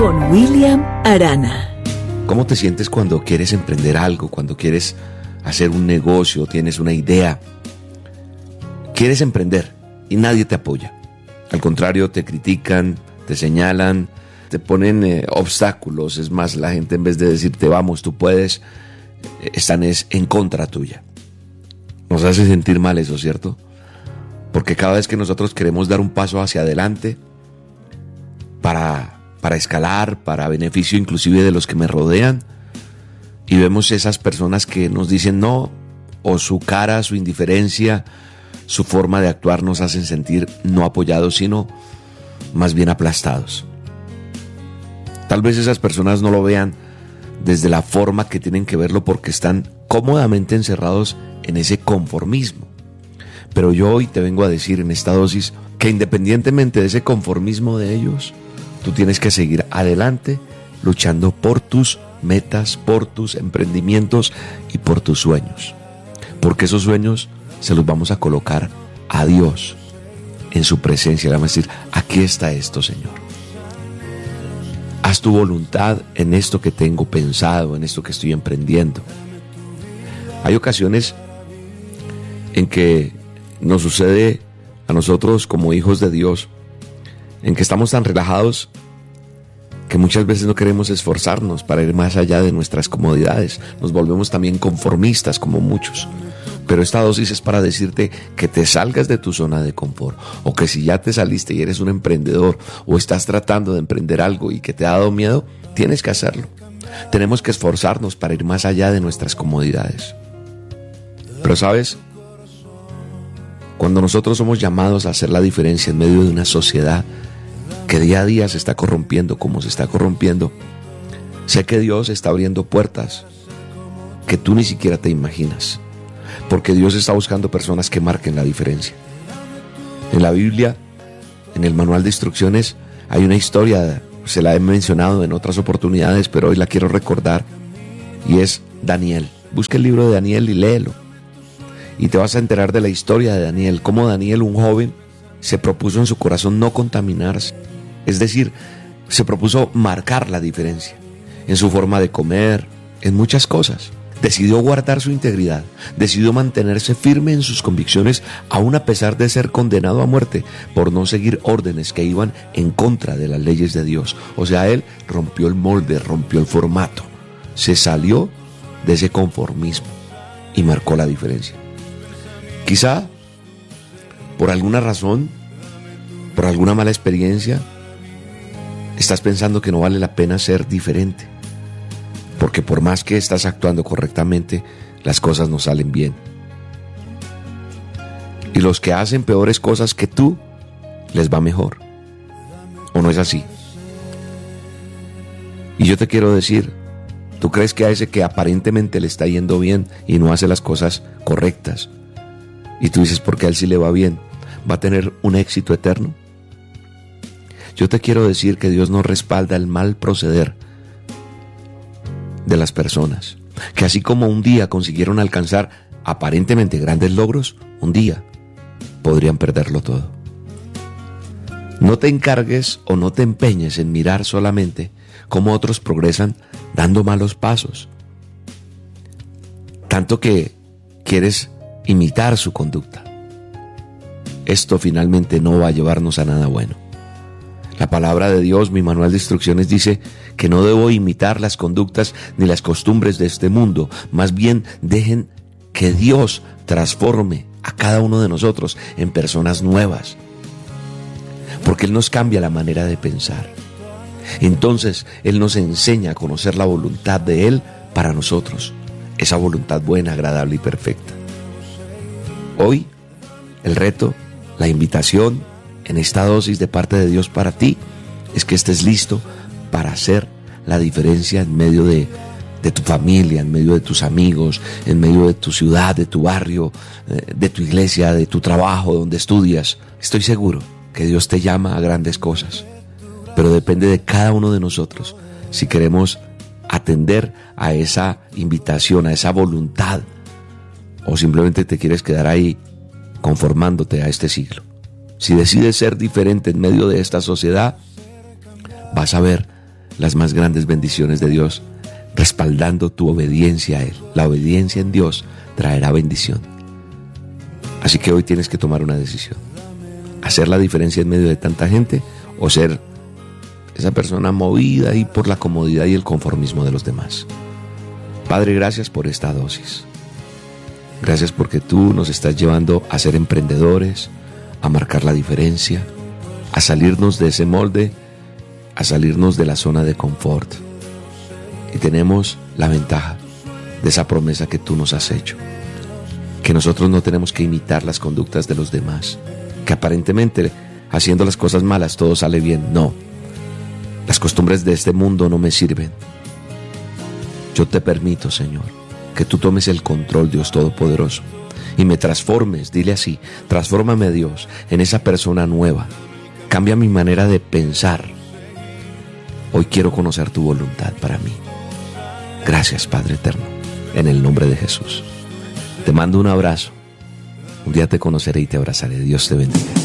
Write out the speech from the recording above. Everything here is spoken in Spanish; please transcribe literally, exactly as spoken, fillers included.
con William Arana. ¿Cómo te sientes cuando quieres emprender algo, cuando quieres hacer un negocio, tienes una idea? Quieres emprender y nadie te apoya. Al contrario, te critican, te señalan, te ponen eh, obstáculos. Es más, la gente en vez de decirte vamos, tú puedes, eh, están es en contra tuya. Nos hace sentir mal eso, ¿cierto? Porque cada vez que nosotros queremos dar un paso hacia adelante para, para escalar, para beneficio inclusive de los que me rodean, y vemos esas personas que nos dicen no, o su cara, su indiferencia, su forma de actuar nos hacen sentir no apoyados, sino más bien aplastados. Tal vez esas personas no lo vean desde la forma que tienen que verlo porque están cómodamente encerrados en ese conformismo. Pero yo hoy te vengo a decir en esta dosis que independientemente de ese conformismo de ellos, tú tienes que seguir adelante luchando por tus metas, por tus emprendimientos y por tus sueños. Porque esos sueños se los vamos a colocar a Dios en su presencia. Le vamos a decir, aquí está esto, Señor. Haz tu voluntad en esto que tengo pensado, en esto que estoy emprendiendo. Hay ocasiones en que nos sucede a nosotros como hijos de Dios, en que estamos tan relajados que muchas veces no queremos esforzarnos para ir más allá de nuestras comodidades. Nos volvemos también conformistas como muchos. Pero esta dosis es para decirte que te salgas de tu zona de confort, o que si ya te saliste y eres un emprendedor o estás tratando de emprender algo y que te ha dado miedo, tienes que hacerlo. Tenemos que esforzarnos para ir más allá de nuestras comodidades. Pero ¿sabes? Cuando nosotros somos llamados a hacer la diferencia en medio de una sociedad que día a día se está corrompiendo como se está corrompiendo, sé que Dios está abriendo puertas que tú ni siquiera te imaginas, porque Dios está buscando personas que marquen la diferencia. En la Biblia, en el manual de instrucciones, hay una historia, se la he mencionado en otras oportunidades, pero hoy la quiero recordar, y es Daniel. Busca el libro de Daniel y léelo. Y te vas a enterar de la historia de Daniel, cómo Daniel, un joven, se propuso en su corazón no contaminarse. Es decir, se propuso marcar la diferencia en su forma de comer, en muchas cosas. Decidió guardar su integridad, decidió mantenerse firme en sus convicciones, aun a pesar de ser condenado a muerte por no seguir órdenes que iban en contra de las leyes de Dios. O sea, él rompió el molde, rompió el formato, se salió de ese conformismo y marcó la diferencia. Quizá por alguna razón, por alguna mala experiencia, estás pensando que no vale la pena ser diferente, porque por más que estás actuando correctamente, las cosas no salen bien. Y los que hacen peores cosas que tú, les va mejor. ¿O no es así? Y yo te quiero decir, ¿tú crees que a ese que aparentemente le está yendo bien y no hace las cosas correctas, y tú dices, porque a él sí le va bien, va a tener un éxito eterno? Yo te quiero decir que Dios no respalda el mal proceder de las personas, que así como un día consiguieron alcanzar aparentemente grandes logros, un día podrían perderlo todo. No te encargues o no te empeñes en mirar solamente cómo otros progresan dando malos pasos, tanto que quieres imitar su conducta. Esto finalmente no va a llevarnos a nada bueno. La palabra de Dios, mi manual de instrucciones, dice que no debo imitar las conductas ni las costumbres de este mundo. Más bien, dejen que Dios transforme a cada uno de nosotros en personas nuevas, porque Él nos cambia la manera de pensar. Entonces, Él nos enseña a conocer la voluntad de Él para nosotros, esa voluntad buena, agradable y perfecta. Hoy, el reto, la invitación en esta dosis de parte de Dios para ti es que estés listo para hacer la diferencia en medio de, de tu familia, en medio de tus amigos, en medio de tu ciudad, de tu barrio, de tu iglesia, de tu trabajo, donde estudias. Estoy seguro que Dios te llama a grandes cosas, pero depende de cada uno de nosotros si queremos atender a esa invitación, a esa voluntad, o simplemente te quieres quedar ahí conformándote a este siglo. Si decides ser diferente en medio de esta sociedad, vas a ver las más grandes bendiciones de Dios, respaldando tu obediencia a Él. La obediencia en Dios traerá bendición. Así que hoy tienes que tomar una decisión. Hacer la diferencia en medio de tanta gente o ser esa persona movida y por la comodidad y el conformismo de los demás. Padre, gracias por esta dosis. Gracias porque tú nos estás llevando a ser emprendedores, a marcar la diferencia, a salirnos de ese molde, a salirnos de la zona de confort. Y tenemos la ventaja de esa promesa que tú nos has hecho, que nosotros no tenemos que imitar las conductas de los demás, que aparentemente haciendo las cosas malas todo sale bien. No, las costumbres de este mundo no me sirven. Yo te permito, Señor, que tú tomes el control, Dios Todopoderoso, y me transformes, dile así, transfórmame, Dios, en esa persona nueva. Cambia mi manera de pensar. Hoy quiero conocer tu voluntad para mí. Gracias, Padre eterno, en el nombre de Jesús. Te mando un abrazo. Un día te conoceré y te abrazaré. Dios te bendiga.